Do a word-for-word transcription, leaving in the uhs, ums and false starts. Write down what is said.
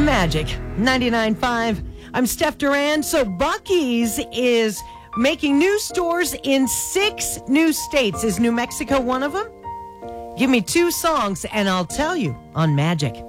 Magic ninety-nine point five. I'm Steph Duran. So Buc-ee's is making new stores in six new states. Is New Mexico one of them? Give me two songs and I'll tell you on Magic.